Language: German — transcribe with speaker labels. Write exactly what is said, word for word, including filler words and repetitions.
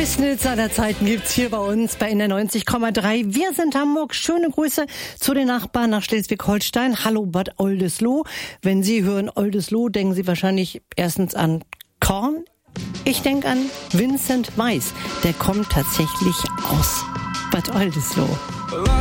Speaker 1: neuesten Hits aller Zeiten gibt's hier bei uns bei N R neunzig Komma drei. Wir sind Hamburg. Schöne Grüße zu den Nachbarn nach Schleswig-Holstein. Hallo Bad Oldesloe. Wenn Sie hören Oldesloe, denken Sie wahrscheinlich erstens an Korn. Ich denke an Vincent Weiss. Der kommt tatsächlich aus Bad Oldesloe.